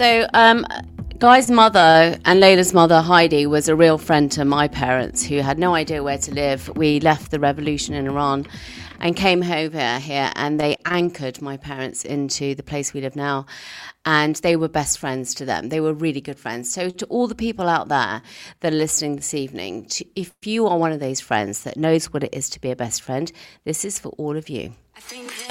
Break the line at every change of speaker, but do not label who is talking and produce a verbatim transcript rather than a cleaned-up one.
So, um, Guy's mother and Layla's mother, Heidi, was a real friend to my parents who had no idea where to live. We left the revolution in Iran and came over here, and they anchored my parents into the place we live now. And they were best friends to them. They were really good friends. So to all the people out there that are listening this evening, to, if you are one of those friends that knows what it is to be a best friend, this is for all of you. I think